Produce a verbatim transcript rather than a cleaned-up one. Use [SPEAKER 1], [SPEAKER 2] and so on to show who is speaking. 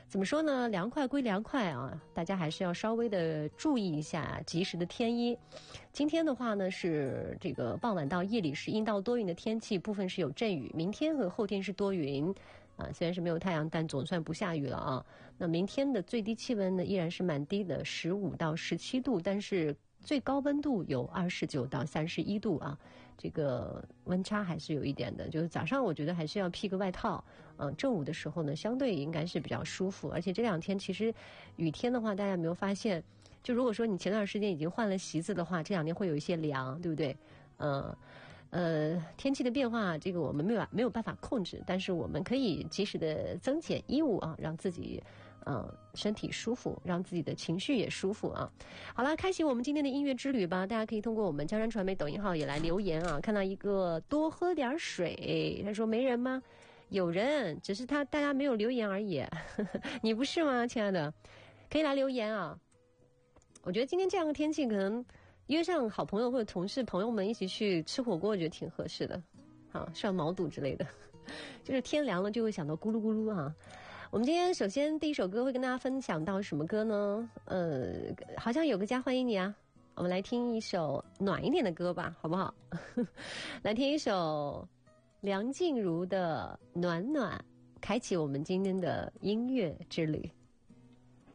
[SPEAKER 1] 怎么说呢？凉快归凉快啊，大家还是要稍微的注意一下及时的添衣。今天的话呢，是这个傍晚到夜里是阴到多云的天气，部分是有阵雨。明天和后天是多云，啊，虽然是没有太阳，但总算不下雨了啊。那明天的最低气温呢，依然是蛮低的，十五到十七度，但是最高温度有二十九到三十一度啊，这个温差还是有一点的。就是早上我觉得还是要披个外套，嗯、呃，正午的时候呢，相对应该是比较舒服。而且这两天其实雨天的话，大家有没有发现？就如果说你前段时间已经换了席子的话，这两天会有一些凉，对不对？嗯。呃，天气的变化，这个我们没有没有办法控制，但是我们可以及时的增减衣物啊，让自己呃身体舒服，让自己的情绪也舒服啊。好了，开启我们今天的音乐之旅吧。大家可以通过我们江山传媒抖音号也来留言啊。看到一个多喝点水，他说没人吗？有人，只是他大家没有留言而已。你不是吗，亲爱的？可以来留言啊。我觉得今天这样的天气可能。约上好朋友或者同事朋友们一起去吃火锅，我觉得挺合适的，好涮毛肚之类的，就是天凉了就会想到咕噜咕噜啊。我们今天首先第一首歌会跟大家分享到什么歌呢？呃，好像有个家欢迎你啊，我们来听一首暖一点的歌吧，好不好？来听一首梁静茹的《暖暖》，开启我们今天的音乐之旅。